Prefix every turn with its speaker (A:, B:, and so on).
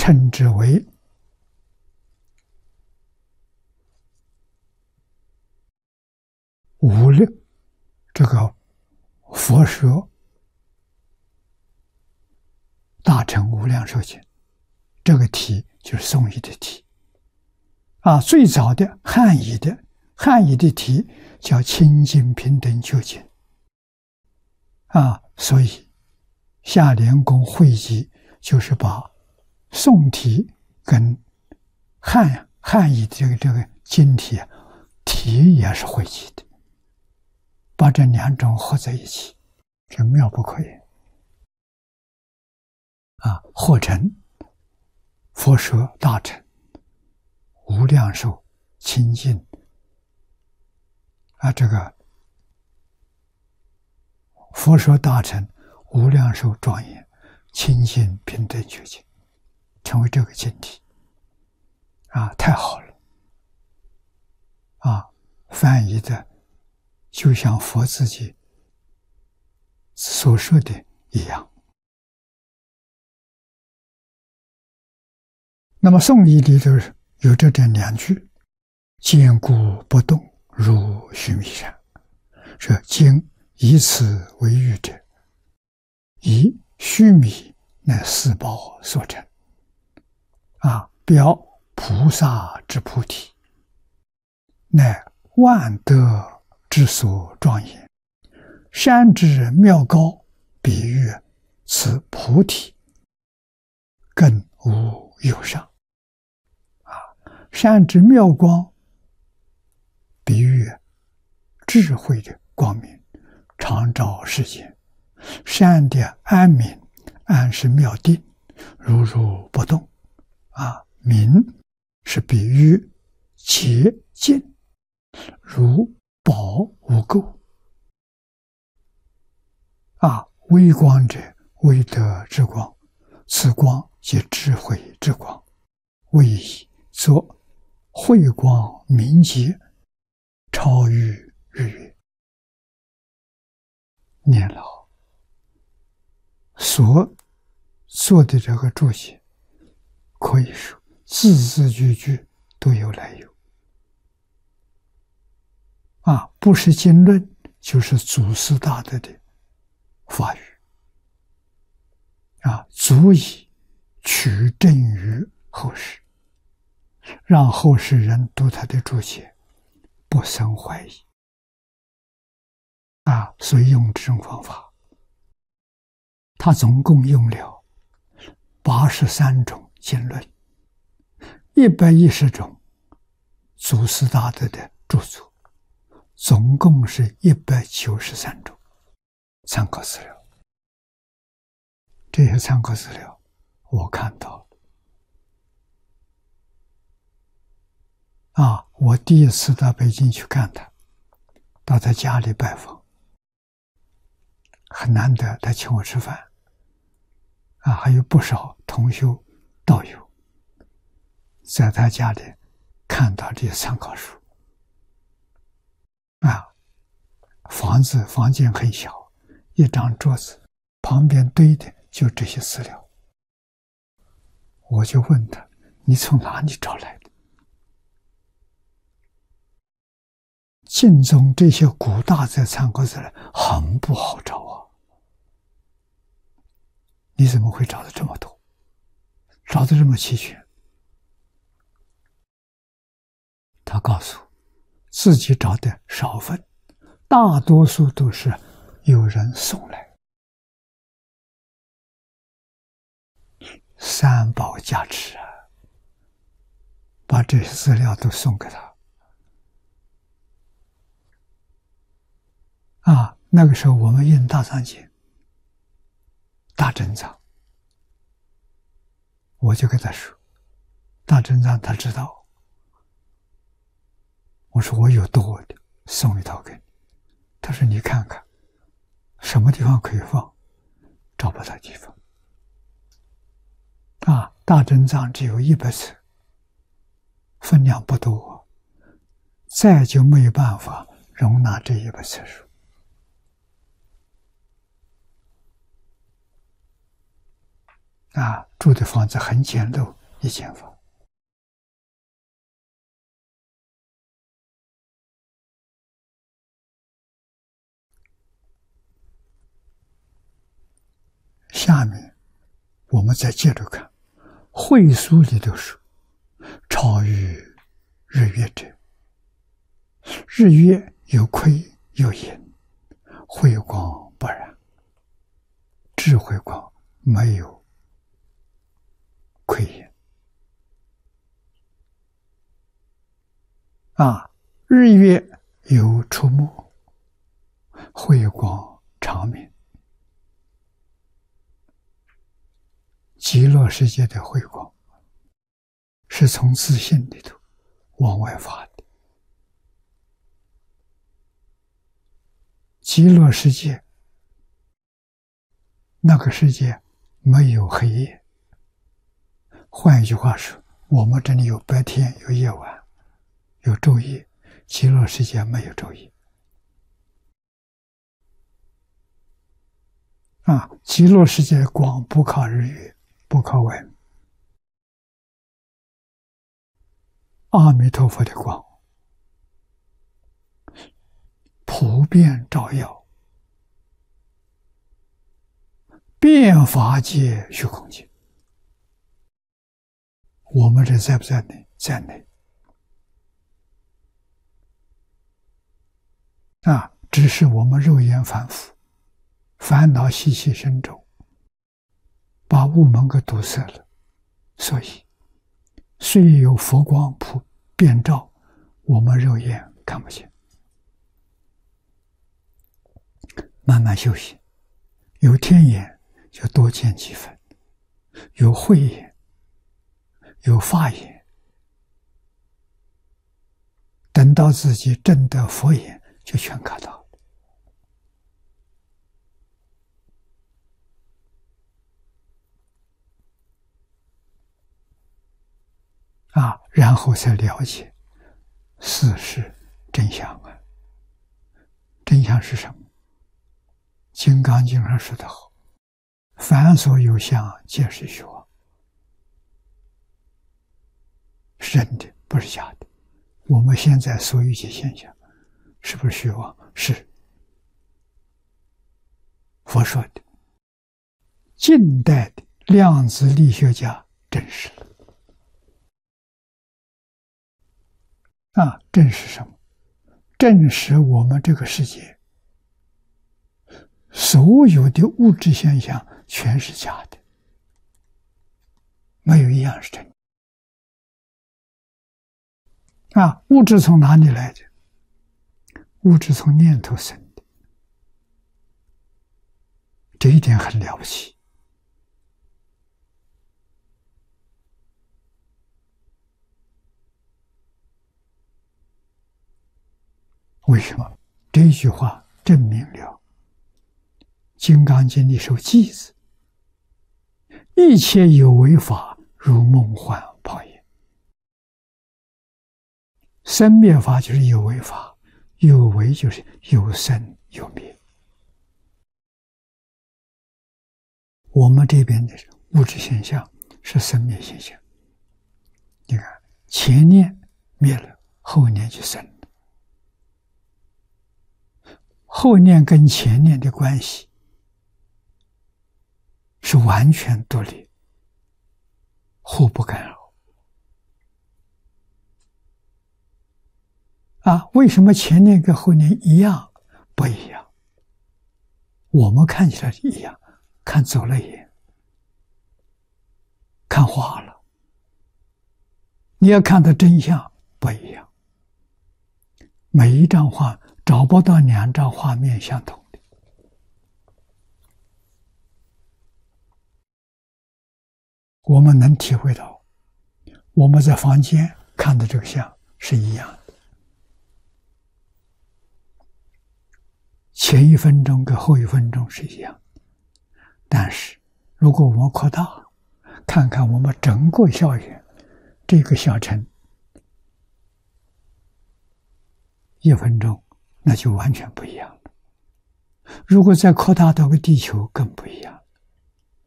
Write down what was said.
A: 称之为无量这个佛说大乘无量寿经，这个题就是宋译的题啊。最早的汉译的题叫清净平等觉经啊，所以夏莲公会集就是把宋题跟汉译的这个经题也是会集的，把这两种合在一起，这妙不可言啊！或称佛说大乘无量寿清净啊，这个佛说大乘无量寿庄严清净平等觉经，成为这个经题啊，太好了啊！翻译的就像佛自己所说的一样。那么宋译里头有这两句：坚固不动，如须弥山。说经以此为喻者，以须弥乃四宝所成啊，表菩萨之菩提，乃万德之所庄严。山之妙高，比喻此菩提更无有上啊。山之妙光，比喻智慧的光明，常照世间。山的安明，安是妙定，如如不动啊。明是比喻洁净，如宝无垢啊。微光者，微德之光，此光即智慧之光，为以作慧光明洁，超于日月。念老所做的这个注解，可以说字字句句都有来由啊，不是经论，就是祖师大德的法语啊，足以取证于后世，让后世人读他的注解不生怀疑啊。所以用这种方法，他总共用了83种经论，110种祖师大德的著作，总共是193种参考资料。这些参考资料我看到了啊，我第一次到北京去看他，到他家里拜访，很难得他请我吃饭啊，还有不少同修道友在他家里看到这些参考书啊。房间很小，一张桌子旁边堆的就这些资料。我就问他，你从哪里找来的？净宗这些古大德参考资料很不好找啊，你怎么会找的这么多，找的这么齐全？他告诉我，自己找的少份，大多数都是有人送来，三宝加持啊，把这些资料都送给他啊。那个时候我们印大藏经、大正藏，我就跟他说，大正藏他知道，我说我有多的送一套给你，他说你看看什么地方可以放，找不到地方啊。大正藏只有100册，分量不多，再就没有办法容纳这100册书啊。住的房子很简陋， 一件法。下面我们再接着看，会疏里头说，超于日月者，日月有亏有盈，慧光不然，智慧光没有亏盈。日月有出没，慧光长明。极乐世界的慧光是从自性里头往外发的。极乐世界那个世界没有黑夜，换一句话说，我们这里有白天有夜晚有昼夜，极乐世界没有昼夜。极乐世界的光不靠日月，不靠外面，阿弥陀佛的光普遍照耀，遍法界虚空界。我们这在不在内？在内。只是我们肉眼凡夫，烦恼习气深重，把悟门给堵塞了，所以虽有佛光普遍照，我们肉眼看不见。慢慢修行，有天眼就多见几分，有慧眼，有法眼，等到自己证得佛眼，就全看到了。然后才了解事实真相真相是什么？金刚经上说得好，凡所有相，皆是虚妄。是真的，不是假的。我们现在所有一些现象，是不是虚妄？是。佛说的，近代的量子力学家证实了。证实什么？证实我们这个世界所有的物质现象全是假的，没有一样是真的。物质从哪里来的？物质从念头生的，这一点很了不起。为什么？这一句话证明了《金刚经》里首偈子：一切有为法，如梦幻泡影。生灭法就是有为法，有为就是有生有灭。我们这边的物质现象是生灭现象。你看，前念灭了，后念就生了。后念跟前念的关系是完全独立，互不干扰。为什么前念跟后念一样不一样？我们看起来一样，看走了眼，看花了。你要看到真相不一样。每一张画找不到两张画面相同的。我们能体会到，我们在房间看的这个像是一样的，前一分钟跟后一分钟是一样的。但是如果我们扩大看看我们整个校园这个小城1分钟，那就完全不一样了。如果再扩大到个地球，更不一样。